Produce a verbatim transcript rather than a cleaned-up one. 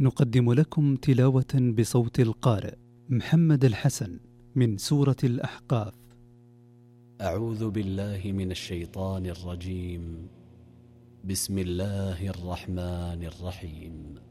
نقدم لكم تلاوة بصوت القارئ محمد الحسن من سورة الأحقاف. أعوذ بالله من الشيطان الرجيم. بسم الله الرحمن الرحيم.